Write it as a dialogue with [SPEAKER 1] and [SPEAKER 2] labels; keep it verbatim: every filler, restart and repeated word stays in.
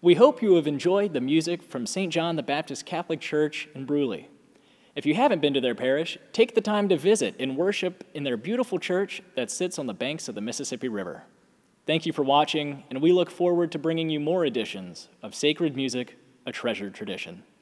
[SPEAKER 1] We hope you have enjoyed the music from Saint John the Baptist Catholic Church in Bruley. If you haven't been to their parish, take the time to visit and worship in their beautiful church that sits on the banks of the Mississippi River. Thank you for watching, and we look forward to bringing you more editions of Sacred Music, a Treasured Tradition.